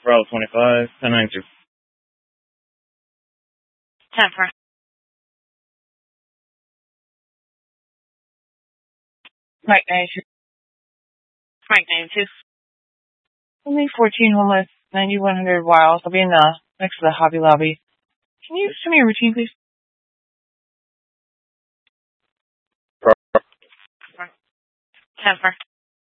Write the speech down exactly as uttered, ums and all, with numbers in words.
Bravo twenty-five, ten ninety-two. ten four. Mike ninety-two. Mike ninety-two. Only fourteen homeless, ninety-one hundred Wiles. I'll be in the, next to the Hobby Lobby. Can you send me a routine, please? ten four.